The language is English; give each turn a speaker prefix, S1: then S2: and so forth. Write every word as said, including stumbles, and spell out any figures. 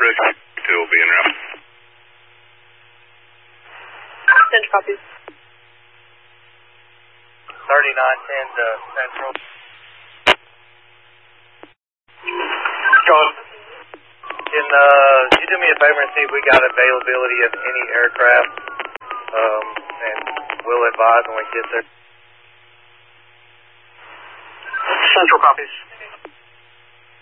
S1: Rescue two will be en route.
S2: Central copies.
S3: thirty-nine ten to Central.
S1: John.
S3: Can uh, you do me a favor and see if we got availability of any aircraft, um, and we'll advise when we get there.
S1: Central copies.